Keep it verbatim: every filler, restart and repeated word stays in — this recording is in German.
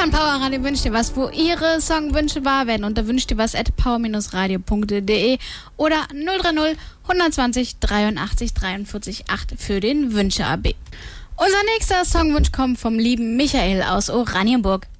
an Power Radio wünscht dir was, wo ihre Songwünsche wahr werden. Unter wünscht dir was at power radio punkt de oder null drei null hundertzwanzig dreiundachtzig dreiundvierzig acht für den Wünsche-A B. Unser nächster Songwunsch kommt vom lieben Michael aus Oranienburg.